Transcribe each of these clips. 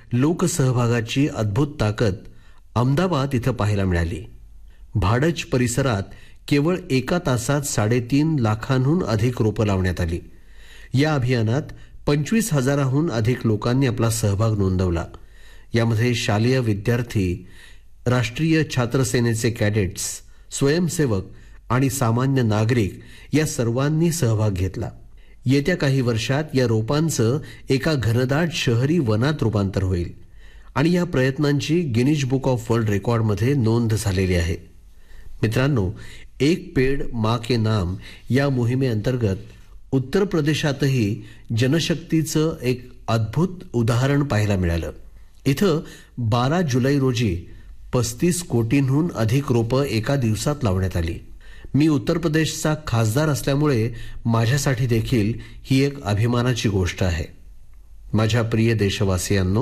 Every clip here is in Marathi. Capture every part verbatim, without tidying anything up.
लोकसहभागाची अद्भुत ताकद अहमदाबाद इथं पाहायला मिळाली. भाडज परिसरात केवळ एका तासात साडेतीन लाखांहून अधिक रोपं लावण्यात आली. या अभियानात पंचवीस हजाराहून अधिक लोकांनी आपला सहभाग नोंदवला. यामध्ये शालेय विद्यार्थी, राष्ट्रीय छात्र सेनेचे कॅडेट्स, स्वयंसेवक आणि सामान्य नागरिक या सर्वांनी सहभाग घेतला. येत्या काही वर्षात या रोपांचं एका घनदाट शहरी वनात रूपांतर होईल आणि या प्रयत्नांची गिनीज बुक ऑफ वर्ल्ड रेकॉर्डमध्ये नोंद झालेली आहे. मित्रांनो, एक पेड माँ के नाम या मोहिमेअंतर्गत उत्तर प्रदेशातही जनशक्तीचं एक अद्भुत उदाहरण पाहायला मिळालं. इथं बारा जुलै रोजी पस्तीस कोटींहून अधिक रोपं एका दिवसात लावण्यात आली. मी उत्तर प्रदेशचा खासदार असल्यामुळे माझ्यासाठी देखील ही एक अभिमानाची गोष्ट आहे. माझ्या प्रिय देशवासियांनो,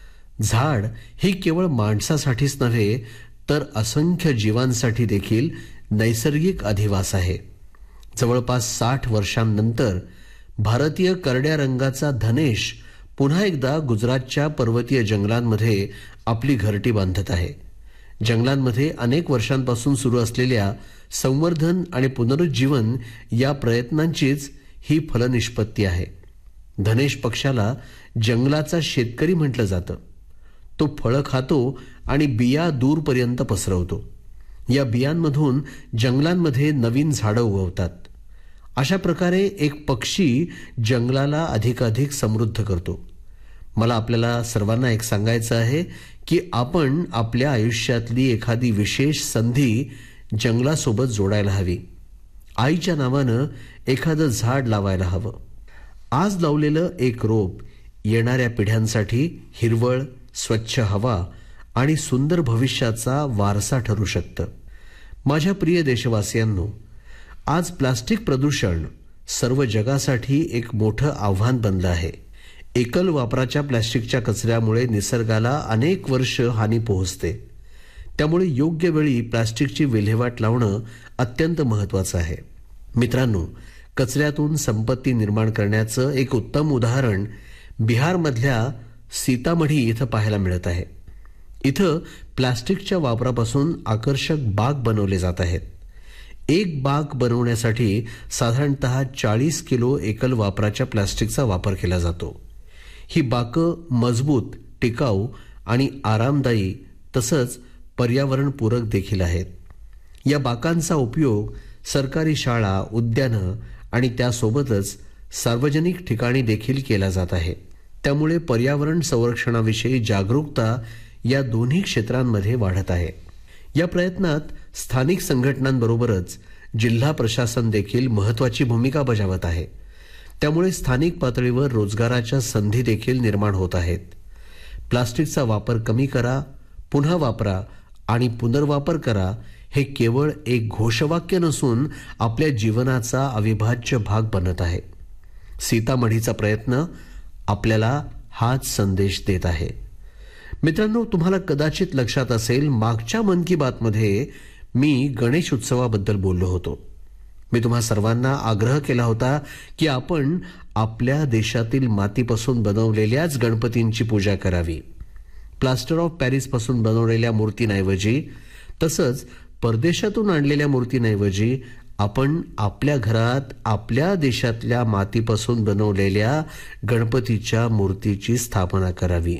झाड ही केवळ माणसासाठीच नव्हे तर असंख्य जीवांसाठी देखील नैसर्गिक अधिवास आहे. जवळपास साठ वर्षांनंतर भारतीय करड्या रंगाचा धनेश पुन्हा एकदा गुजरातच्या पर्वतीय जंगलांमध्ये आपली घरटी बांधत आहे. जंगलांमध्ये अनेक वर्षांपासून सुरू असलेल्या संवर्धन आणि पुनरुज्जीवन या प्रयत्नांचीच ही फलनिष्पत्ती आहे. धनेश पक्षाला जंगलाचा शेतकरी म्हटलं जातं. तो फळं खातो आणि बिया दूरपर्यंत पसरवतो. या बियांमधून जंगलांमध्ये नवीन झाडं उगवतात. अशा प्रकारे एक पक्षी जंगलाला अधिकाधिक समृद्ध करतो. मला आपल्याला सर्वांना एक सांगायचं आहे की आपण आपल्या आयुष्यातली एखादी विशेष संधी जंगलासोबत जोडायला हवी. आईच्या नावानं एखादं झाड लावायला हवं. आज लावलेलं एक रोप येणाऱ्या पिढ्यांसाठी हिरवळ, स्वच्छ हवा आणि सुंदर भविष्याचा वारसा ठरू शकतं. माझ्या प्रिय देशवासियांनो, आज प्लास्टिक प्रदूषण सर्व जगासाठी एक मोठं आव्हान बनलं आहे. एकल वापराच्या प्लास्टिकच्या कचऱ्यामुळे निसर्गाला अनेक वर्ष हानी पोहोचते. त्यामुळे योग्य वेळी प्लास्टिकची विल्हेवाट लावणं अत्यंत महत्त्वाचं आहे. मित्रांनो, कचऱ्यातून संपत्ती निर्माण करण्याचं एक उत्तम उदाहरण बिहारमधल्या सीतामढी इथं पाहायला मिळत आहे. इथं प्लास्टिकच्या वापरापासून आकर्षक बाग बनवले जात आहेत. एक बाग बनवण्यासाठी साधारणतः चाळीस किलो एकल वापराच्या प्लास्टिकचा वापर केला जातो. ही बाकं मजबूत, टिकाऊ आणि आरामदायी तसंच पर्यावरणपूरक देखील आहेत. या बाकांचा उपयोग सरकारी शाळा, उद्यानं आणि त्यासोबतच सार्वजनिक ठिकाणी देखील केला जात आहे. त्यामुळे पर्यावरण संरक्षणाविषयी जागरूकता या दोन्ही क्षेत्रांमध्ये वाढत आहे. या प्रयत्नात स्थानिक संघटनांबरोबरच जिल्हा प्रशासन देखील महत्त्वाची भूमिका बजावत आहे. त्यामुळे स्थानिक पातळीवर रोजगाराच्या संधी देखील निर्माण होत आहेत. प्लास्टिकचा वापर कमी करा, पुन्हा वापरा आणि पुनर्वापर करा हे केवळ एक घोषवाक्य नसून आपल्या जीवनाचा अविभाज्य भाग बनत आहे. सीतामढीचा प्रयत्न आपल्याला हाच संदेश देत आहे. मित्रांनो, तुम्हाला कदाचित लक्षात असेल, मागच्या मन की बातमध्ये मी गणेश उत्सवाबद्दल बोललो होतो. मी तुम्हा सर्वांना आग्रह केला होता की आपण आपल्या देशातील मातीपासून बनवलेल्याच गणपतींची पूजा करावी. प्लास्टर ऑफ पॅरिसपासून बनवलेल्या मूर्तींऐवजी तसंच परदेशातून आणलेल्या मूर्तींऐवजी आपण आपल्या घरात आपल्या देशातल्या मातीपासून बनवलेल्या गणपतीच्या मूर्तीची स्थापना करावी.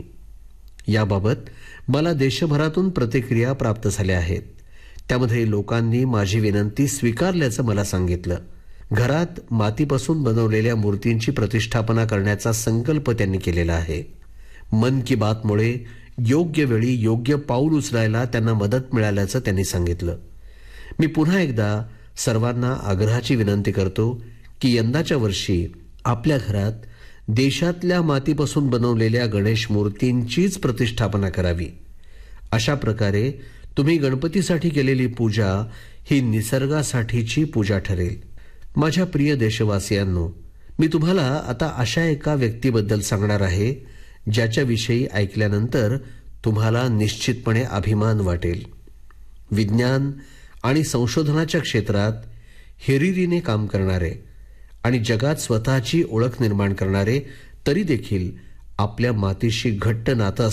याबाबत मला देशभरातून प्रतिक्रिया प्राप्त झाल्या आहेत. त्यामध्ये लोकांनी माझी विनंती स्वीकारल्याचं मला सांगितलं. घरात मातीपासून बनवलेल्या मूर्तींची प्रतिष्ठापना करण्याचा संकल्प त्यांनी केलेला आहे. मन की बातमुळे योग्य वेळी योग्य पाऊल उचलायला त्यांना मदत मिळाल्याचं त्यांनी सांगितलं. मी पुन्हा एकदा सर्वांना आग्रहाची विनंती करतो की यंदाच्या वर्षी आपल्या घरात देशातल्या मातीपासून बनवलेल्या गणेश मूर्तींचीच प्रतिष्ठापना करावी. अशा प्रकारे तुम्ही गणपतीसाठी केलेली पूजा ही निसर्गासाठीची पूजा ठरेल. माझ्या प्रिय देशवासियांनो, मी तुम्हाला आता अशा एका व्यक्तीबद्दल सांगणार आहे ज्याच्याविषयी ऐकल्यानंतर तुम्हाला निश्चितपणे अभिमान वाटेल. विज्ञान आणि संशोधनाच्या क्षेत्रात हिरिरीने काम करणारे आणि जगात स्वतःची ओळख निर्माण करणारे, तरी देखील आपल्या मातीशी घट्ट नातं